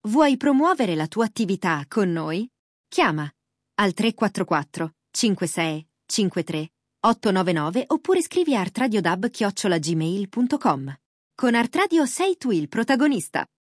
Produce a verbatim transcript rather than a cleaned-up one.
Vuoi promuovere la tua attività con noi? Chiama al tre quattro quattro cinque sei cinque tre otto nove nove oppure scrivi a artradiodub chiocciola gmail punto com. Con Artradio sei tu il protagonista.